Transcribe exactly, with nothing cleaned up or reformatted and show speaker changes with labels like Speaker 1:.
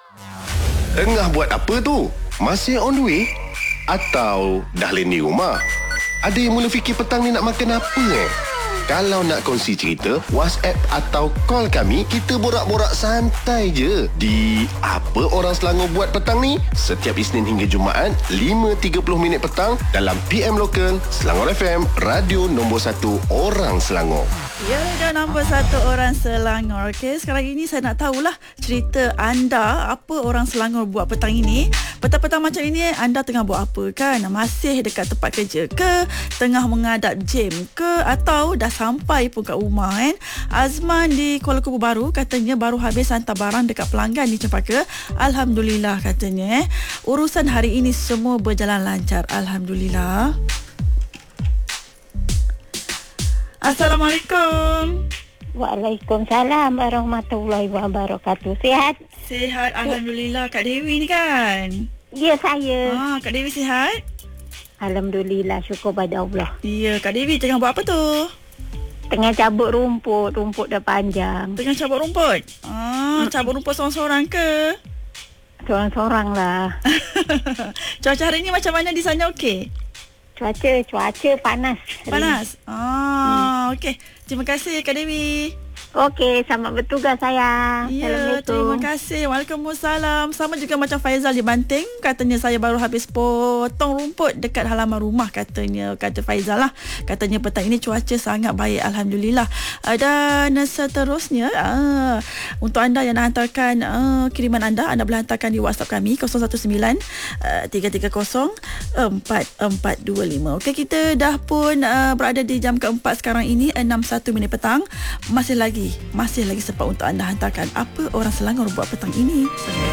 Speaker 1: Tengah buat apa tu? Masih on the way? Atau dah landing rumah? Ada yang mula fikir petang ni nak makan apa eh? Kalau nak kongsi cerita, WhatsApp atau call kami, kita borak-borak santai je. Di Apa Orang Selangor Buat Petang ni, setiap Isnin hingga Jumaat, lima tiga puluh minit petang dalam P M Local, Selangor F M, radio nombor satu orang Selangor.
Speaker 2: Ya, radio nombor satu orang Selangor. Okey, sekarang ini saya nak tahulah cerita anda, apa orang Selangor buat petang ini. Petang-petang macam ini, anda tengah buat apa kan? Masih dekat tempat kerja ke? Tengah menghadap jam ke? Atau dah sampai pun kat rumah kan? Azman di Kuala Lumpur baru katanya baru habis hantar barang dekat pelanggan di Cempaka. Alhamdulillah katanya eh. Urusan hari ini semua berjalan lancar. Alhamdulillah. Assalamualaikum.
Speaker 3: Waalaikumsalam warahmatullahi wabarakatuh. Sihat?
Speaker 2: Sihat, Alhamdulillah. Kak Dewi ni kan?
Speaker 3: Ya, saya.
Speaker 2: Ah, Kak Dewi sihat?
Speaker 3: Alhamdulillah, syukur pada Allah.
Speaker 2: Ya, Kak Dewi tengah buat apa tu?
Speaker 3: Tengah cabut rumput. Rumput dah panjang.
Speaker 2: Tengah cabut rumput? Ah, cabut rumput seorang-seorang ke?
Speaker 3: Seorang-seorang lah.
Speaker 2: Cuaca hari ni macam mana di sana, okey?
Speaker 3: Cuaca, cuaca panas.
Speaker 2: Panas? Ah, hmm. Okey. Terima kasih Kak Dewi.
Speaker 3: Okey, selamat bertugas sayang.
Speaker 2: Ya, terima kasih. Waalaikumsalam. Sama juga macam Faizal di Banting. Katanya saya baru habis potong rumput dekat halaman rumah katanya. Kata Faizal lah. Katanya petang ini cuaca sangat baik. Alhamdulillah. Dan seterusnya, uh, untuk anda yang nak hantarkan uh, kiriman anda, anda boleh hantarkan di WhatsApp kami kosong satu sembilan tiga tiga kosong empat empat dua lima. Okey, kita dah pun uh, berada di jam keempat sekarang ini, enam satu minit petang. Masih lagi Masih lagi sempat untuk anda hantarkan apa orang Selangor buat petang ini.